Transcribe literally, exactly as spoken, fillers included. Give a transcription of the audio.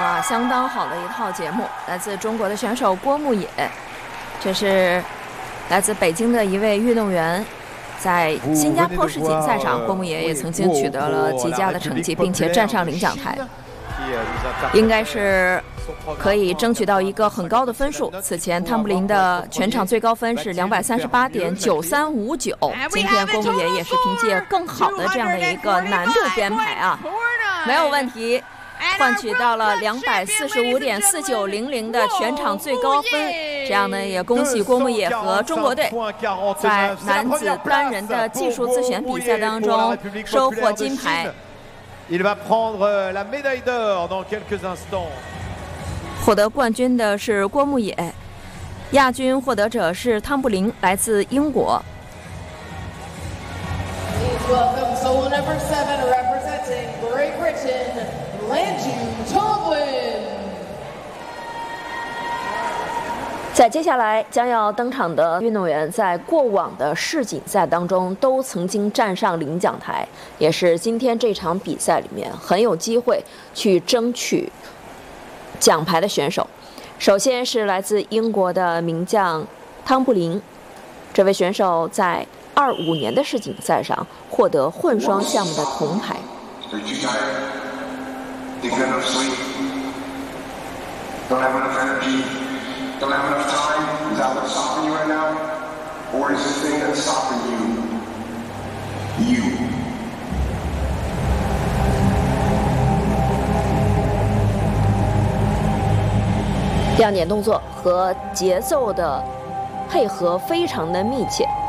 啊，相当好的一套节目，来自中国的选手郭牧野，这是来自北京的一位运动员。在新加坡世锦赛上，郭牧野也曾经取得了极佳的成绩，并且站上领奖台，应该是可以争取到一个很高的分数。此前汤布林的全场最高分是两百三十八点九三五九，今天郭牧野也是凭借更好的这样的一个难度编排啊，没有问题，换取到了两百四十五点四九零零的全场最高分。这样呢，也恭喜郭牧野和中国队在男子单人的技术自选比赛当中收获金牌。获得冠军的是郭牧野，亚军获得者是汤布林，来自英国。在接下来将要登场的运动员，在过往的世锦赛当中都曾经站上领奖台，也是今天这场比赛里面很有机会去争取奖牌的选手。首先是来自英国的名将汤布林，这位选手在二五年的世锦赛上获得混双项目的铜牌。 Don't have enough time? Is that what's stopping you right now? Or is the thing that's stopping you? You. 亮点动作和节奏的配合非常的密切。